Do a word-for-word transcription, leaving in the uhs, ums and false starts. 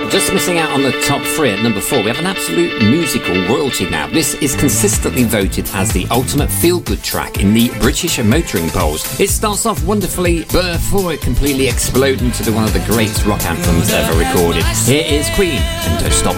Just missing out on the top three at number four, we have an absolute musical royalty now. This is consistently voted as the ultimate feel-good track in the British motoring polls. It starts off wonderfully before it completely explodes into one of the greatest rock anthems ever recorded. Here is Queen and Don't Stop